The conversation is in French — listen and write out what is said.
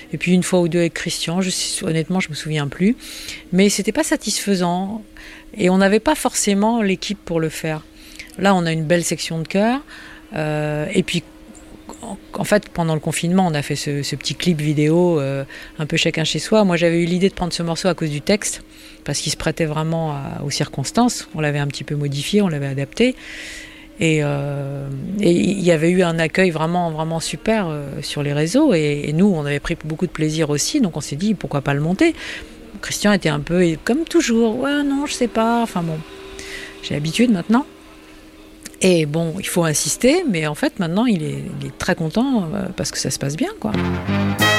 Et puis une fois ou deux avec Christian, honnêtement, je me souviens plus. Mais c'était pas satisfaisant. Et on n'avait pas forcément l'équipe pour le faire. Là, on a une belle section de chœur. Et puis, en fait, pendant le confinement, on a fait ce petit clip vidéo, un peu chacun chez soi. Moi, j'avais eu l'idée de prendre ce morceau à cause du texte, parce qu'il se prêtait vraiment aux circonstances. On l'avait un petit peu modifié, on l'avait adapté. Et il y avait eu un accueil vraiment, vraiment super sur les réseaux. Et nous, on avait pris beaucoup de plaisir aussi, donc on s'est dit, pourquoi pas le monter ? Christian était un peu, comme toujours, ouais, non, je sais pas. Enfin bon, j'ai l'habitude maintenant. Et bon, il faut insister, mais en fait, maintenant, il est très content parce que ça se passe bien, quoi.